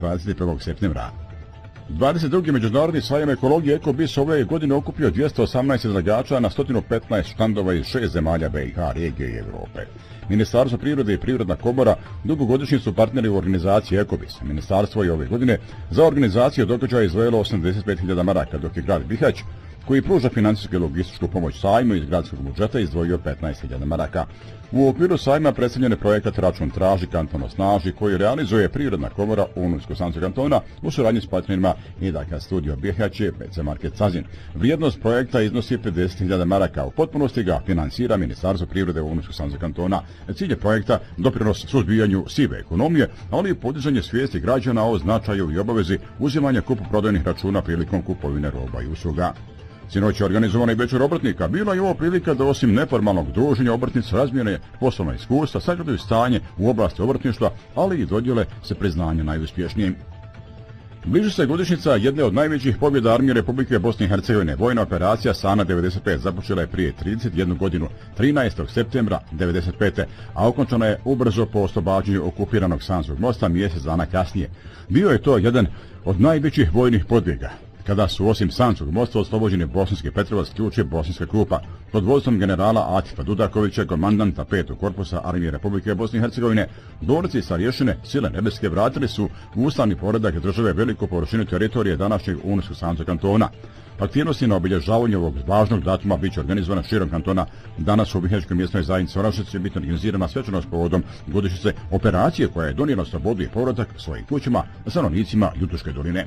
21. septembra. 22. međunarodni sajam ekologije EkoBis ove godine okupio 218 izlagača na 115 štandova iz 6 zemalja BiH, regije i Europe. Ministarstvo prirode i Privredna komora dugogodišnji su partneri u organizaciji EkoBis. Ministarstvo je ove godine za organizaciju događaja izdvojilo 85.000 maraka, dok je grad Bihać, koji pruža financijsku i logističku pomoć sajmu iz gradskog budžeta, izdvojio 15.000 maraka. U okviru sajma predstavljen je projekat Račun traži, kanton osnaži, koji realizuje Privredna komora Unsko-Sanskog kantona u suradnji s partnerima Idaka Studio Bihać i PC Market Sazin. Vrijednost projekta iznosi 50.000 maraka. U potpunosti ga finansira Ministarstvo privrede Unsko-Sanskog kantona. Cilj je projekta doprinos suzbijanju sive ekonomije, ali i podizanje svijesti građana o značaju i obavezi uzimanja kupoprodajnih računa prilikom kupovine roba i usluga. Sinoć je organizovana i večer obrtnika. Bila je ovo prilika da osim neformalnog druženja obrtnica razmjene poslovna iskustva, sagledaju stanje u oblasti obrtništva, ali i dodjele se priznanje najuspješnijim. Bliži se godišnjica jedne od najvećih pobjeda Armije Republike Bosne i Hercegovine. Vojna operacija Sana 95 započela je prije 31 godinu, 13. septembra 95. a okončana je ubrzo po oslobađanju okupiranog Sanskog mosta mjesec dana kasnije. Bio je to jedan od najvećih vojnih podbjega, kada su osim Sanskog mosta oslobođeni Bosanski Petrovac, Ključ, Bosanska Krupa. Pod vodstvom generala Atifa Dudakovića, komandanta 5. korpusa Armije Republike Bosne i Hercegovine, borci sa rješene sile nebeske vratili su u ustavni poredak države veliku površinu teritorije današnjeg Unsko-Sanskog kantona. Aktivnosti na obilježavanju ovog važnog datuma biće organizovana širom kantona. Danas u Bihaćkoj mjesnoj zajednici Orašac će biti organizirana svečanost povodom godišnjice operacije koja je donijela slobodu i povratak svojim kućama stanovnicima Ljutuške doline.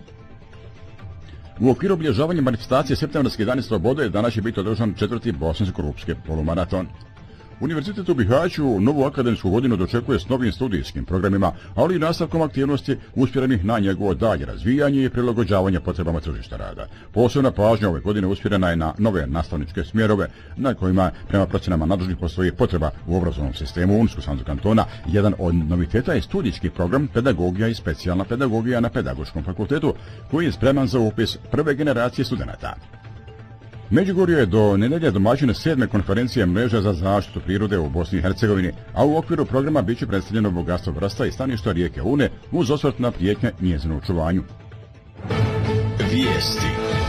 U okviru obilježavanja manifestacije Septembarske dane slobode danas će biti održan 4. bosansko-korupski polumaraton. Univerzitet u Bihaću novu akademsku godinu dočekuje s novim studijskim programima, ali i nastavkom aktivnosti usmjerenih na njegovo dalje razvijanje i prilagođavanje potrebama tržišta rada. Posebna pažnja ove godine usmjerena je na nove nastavničke smjerove, na kojima prema procjenama nadležnih postoji potreba u obrazovnom sistemu Unsko-Sanskog kantona. Jedan od noviteta je studijski program Pedagogija i specijalna pedagogija na Pedagoškom fakultetu, koji je spreman za upis prve generacije studenata. Međugorje je do nedelje domaćina 7. konferencije mreža za zaštitu prirode u Bosni i Hercegovini, a u okviru programa biće predstavljeno bogatstvo vrsta i staništa rijeke Une uz osvrt na prijetnje njezinu očuvanju. Vijesti.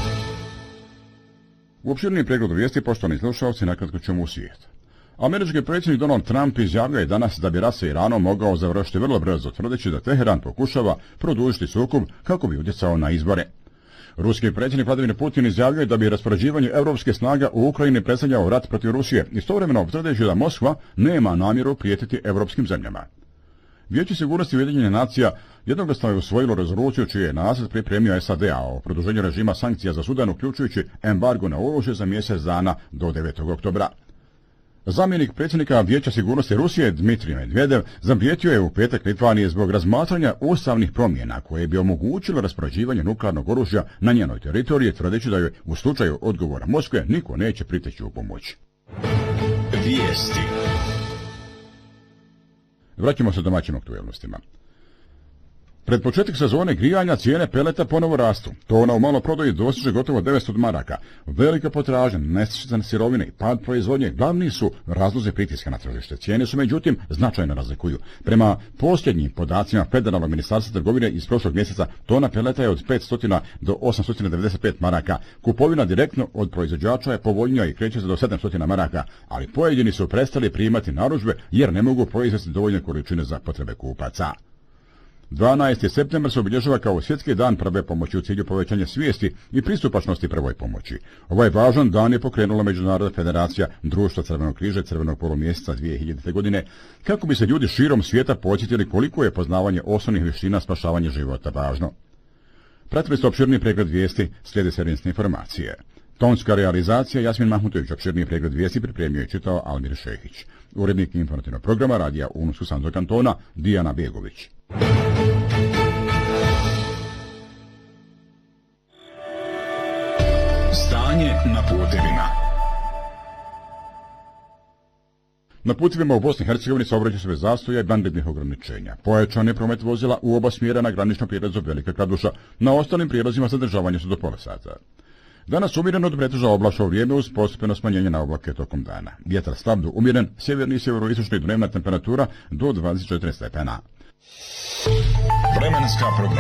U opširniji pregledu vijesti, poštovani slušalci, nakratko ćemo u svijet. Američki predsjednik Donald Trump izjavio je danas da bi rat sa Iranom mogao završiti vrlo brzo, tvrdeći da Teheran pokušava produžiti sukob kako bi utjecao na izbore. Ruski predsjednik Vladimir Putin izjavio je da bi raspoređivanje europske snaga u Ukrajini predstavljao rat protiv Rusije, istovremeno tvrdeći da Moskva nema namjeru prijetiti europskim zemljama. Vijeće sigurnosti Ujedinjenih nacija jednoglasno je usvojilo rezoluciju čiji je nacrt pripremio SAD-a o produženju režima sankcija za Sudan, uključujući embargo na oružje za mjesec dana do 9. oktobra. Zamjenik predsjednika Vijeća sigurnosti Rusije Dmitrij Medvedev zaprijetio je u petak Litvaniji zbog razmatranja ustavnih promjena koje bi omogućilo raspoređivanje nuklearnog oružja na njenoj teritoriji, tvrdeći da joj u slučaju odgovora Moskve niko neće priteći u pomoć. Vijesti. Vraćamo se domaćim aktualnostima. Pred početak sezone grijanja cijene peleta ponovo rastu. Tona u maloprodaji dostiže gotovo 900 maraka. Velika potražnja, nestašica sirovine i pad proizvodnje glavni su razlozi pritiska na tržište. Cijene su međutim značajno razlikuju. Prema posljednjim podacima Federalnog ministarstva trgovine iz prošlog mjeseca, tona peleta je od 500 do 895 maraka. Kupovina direktno od proizvođača je povoljnija i kreće se do 700 maraka, ali pojedini su prestali primati narudžbe jer ne mogu proizvesti dovoljne količine za potrebe kupaca. 12. septembar se obilježava kao svjetski dan prve pomoći u cilju povećanja svijesti i pristupačnosti prvoj pomoći. Ovaj važan dan je pokrenula Međunarodna federacija Društva Crvenog križa i Crvenog polumjeseca 2000. godine, kako bi se ljudi širom svijeta podsjetili koliko je poznavanje osnovnih vještina spašavanja života važno. Pratili ste opširni pregled vijesti, slijede servisne informacije. Tonska realizacija Jasmin Mahmutović, opširni pregled vijesti pripremio i čitao Almir Šehić. Urednik informativnog programa radija Unsko-Sanskog kantona Dijana Begović. Stanje na putevima. Na putevima u Bosni i Hercegovini saobraćaj se bez zastoja i banditnih ograničenja. Pojačan je promet vozila u oba smjera na graničnom prijelazu Velika Kladuša. Na ostalim prijelazima zadržavanje su do pola sata. Danas umjereno od preteža oblačno vrijeme uz postepeno smanjenje na oblake tokom dana. Vjetar slab do umjeren, sjeverni i sjeveroistočni dnevna temperatura do 24 stepena. Vremenska prognoza.